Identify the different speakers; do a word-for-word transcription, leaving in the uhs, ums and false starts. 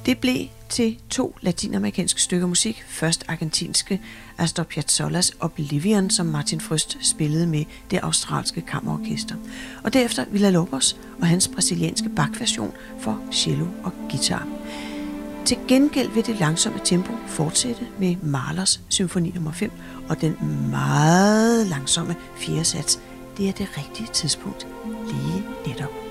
Speaker 1: Det blev til to latinamerikanske stykker musik. Først argentinske Astor Piazzolla's Oblivion, som Martin Frøst spillede med det australske kammerorkester. Og derefter Villa-Lobos og hans brasilianske Bach-version for cello og guitar. Til gengæld vil det langsomme tempo fortsætte med Mahlers symfoni nummer fem, og den meget langsomme fjerde sats, det er det rigtige tidspunkt lige netop